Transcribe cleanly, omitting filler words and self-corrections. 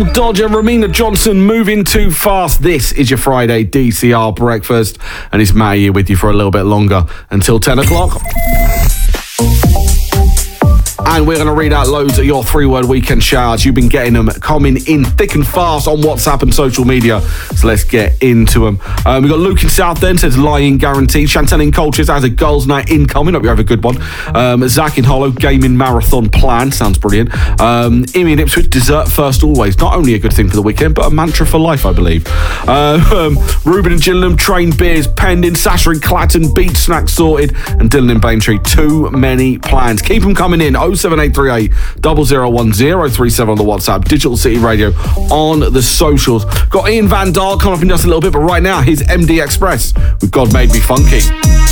Dodger, Ramina Johnson, moving too fast. This is your Friday DCR breakfast, and it's Matt here with you for a little bit longer until 10 o'clock. And we're going to read out loads of your 3-word weekend showers. You've been getting them coming in thick and fast on WhatsApp and social media. So let's get into them. We've got Luke in Southend, says lying guaranteed. Chantel in Colchester has a girls' night incoming. Hope you have a good one. Zach in Hollow, gaming marathon plan. Sounds brilliant. Imi in Ipswich, dessert first always. Not only a good thing for the weekend, but a mantra for life, I believe. Ruben in Gillingham, train beers pending. Sasha in Clacton, beach snacks sorted. And Dylan in Baintree, too many plans. Keep them coming in. 07838 0010 037 on the WhatsApp, Digital City Radio on the socials. Got Ian Van Dahl coming up in just a little bit, but right now, here's MD Express with God Made Me Funky.